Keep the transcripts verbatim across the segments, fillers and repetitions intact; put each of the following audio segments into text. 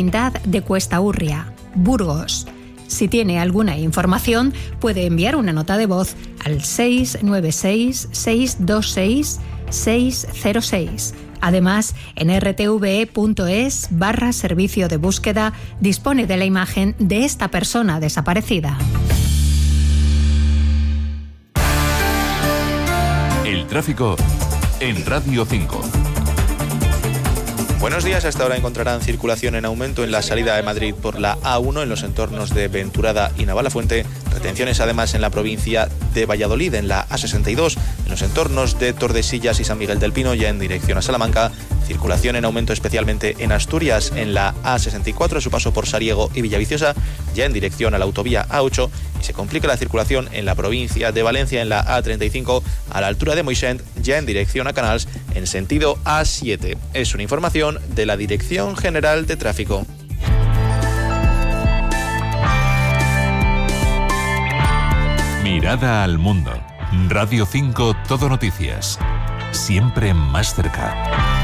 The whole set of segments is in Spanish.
Vecindad de Cuesta Urria, Burgos. Si tiene alguna información, puede enviar una nota de voz al seis nueve seis, seis dos seis, seis cero seis. Además, en r t v e punto es barra servicio de búsqueda dispone de la imagen de esta persona desaparecida. El tráfico en Radio cinco. Buenos días, hasta ahora encontrarán circulación en aumento en la salida de Madrid por la A uno en los entornos de Venturada y Navalafuente, retenciones además en la provincia de Valladolid en la A sesenta y dos, en los entornos de Tordesillas y San Miguel del Pino ya en dirección a Salamanca, circulación en aumento especialmente en Asturias en la A sesenta y cuatro a su paso por Sariego y Villaviciosa, ya en dirección a la autovía A ocho, y se complica la circulación en la provincia de Valencia en la A treinta y cinco a la altura de Moixent, ya en dirección a Canals en sentido A siete. Es una información de la Dirección General de Tráfico. Mirada al mundo. Radio cinco, Todo Noticias. Siempre más cerca.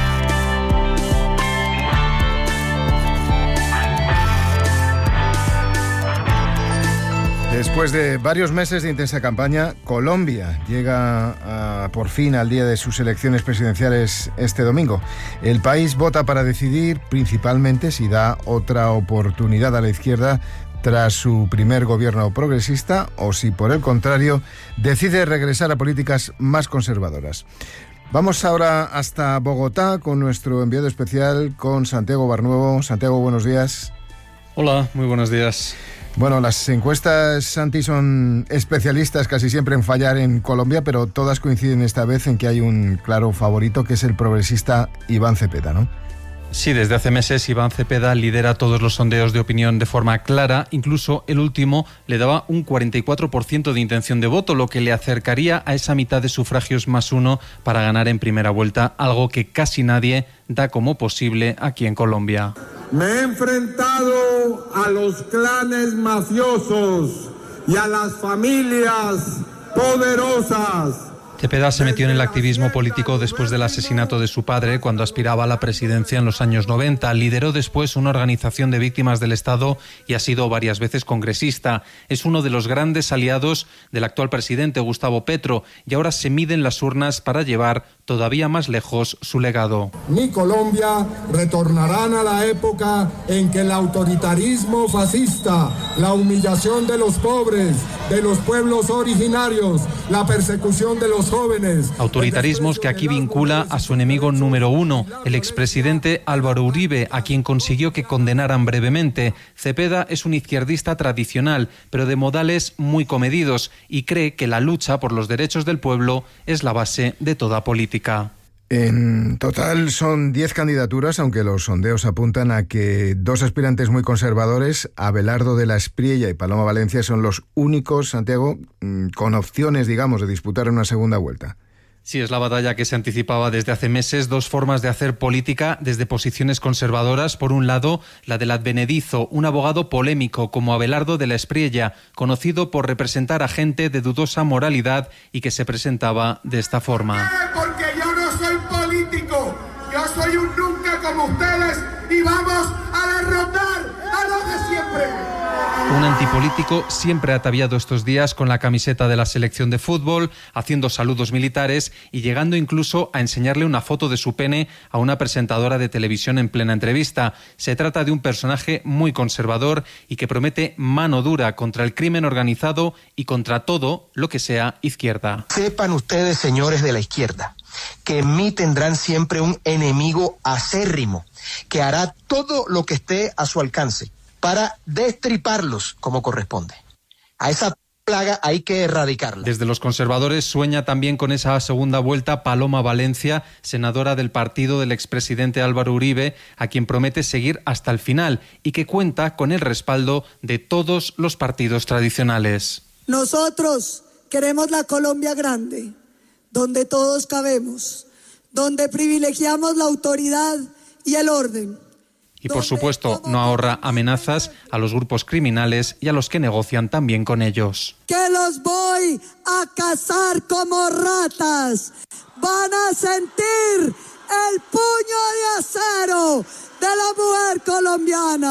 Después de varios meses de intensa campaña, Colombia llega a, por fin al día de sus elecciones presidenciales este domingo. El país vota para decidir principalmente si da otra oportunidad a la izquierda tras su primer gobierno progresista o si, por el contrario, decide regresar a políticas más conservadoras. Vamos ahora hasta Bogotá con nuestro enviado especial, con Santiago Barnuevo. Santiago, buenos días. Hola, muy buenos días. Bueno, las encuestas, Santi, son especialistas casi siempre en fallar en Colombia, pero todas coinciden esta vez en que hay un claro favorito, que es el progresista Iván Cepeda, ¿no? Sí, desde hace meses Iván Cepeda lidera todos los sondeos de opinión de forma clara. Incluso el último le daba un cuarenta y cuatro por ciento de intención de voto, lo que le acercaría a esa mitad de sufragios más uno para ganar en primera vuelta, algo que casi nadie da como posible aquí en Colombia. Me he enfrentado a los clanes mafiosos y a las familias poderosas. Cepeda se metió en el activismo político después del asesinato de su padre, cuando aspiraba a la presidencia en los años noventa. Lideró después una organización de víctimas del Estado y ha sido varias veces congresista. Es uno de los grandes aliados del actual presidente, Gustavo Petro, y ahora se mide en las urnas para llevar todavía más lejos su legado. Mi Colombia retornarán a la época en que el autoritarismo fascista, la humillación de los pobres, de los pueblos originarios, la persecución de los jóvenes. Autoritarismos que aquí vincula a su enemigo número uno, el expresidente Álvaro Uribe, a quien consiguió que condenaran brevemente. Cepeda es un izquierdista tradicional, pero de modales muy comedidos, y cree que la lucha por los derechos del pueblo es la base de toda política. En total son diez candidaturas, aunque los sondeos apuntan a que dos aspirantes muy conservadores, Abelardo de la Espriella y Paloma Valencia, son los únicos, Santiago, con opciones, digamos, de disputar una segunda vuelta. Sí, es la batalla que se anticipaba desde hace meses. Dos formas de hacer política desde posiciones conservadoras. Por un lado, la del advenedizo, un abogado polémico como Abelardo de la Espriella, conocido por representar a gente de dudosa moralidad y que se presentaba de esta forma. Porque yo no soy político, yo soy un nunca como ustedes y vamos a derrotar a los de siempre. Un antipolítico siempre ataviado estos días con la camiseta de la selección de fútbol, haciendo saludos militares y llegando incluso a enseñarle una foto de su pene a una presentadora de televisión en plena entrevista. Se trata de un personaje muy conservador y que promete mano dura contra el crimen organizado y contra todo lo que sea izquierda. Sepan ustedes, señores de la izquierda, que en mí tendrán siempre un enemigo acérrimo, que hará todo lo que esté a su alcance para destriparlos como corresponde. A esa plaga hay que erradicarla. Desde los conservadores sueña también con esa segunda vuelta Paloma Valencia, senadora del partido del expresidente Álvaro Uribe, a quien promete seguir hasta el final y que cuenta con el respaldo de todos los partidos tradicionales. Nosotros queremos la Colombia grande, donde todos cabemos, donde privilegiamos la autoridad y el orden. Y por supuesto no ahorra amenazas a los grupos criminales y a los que negocian también con ellos. Que los voy a cazar como ratas. Van a sentir el puño de acero de la mujer colombiana.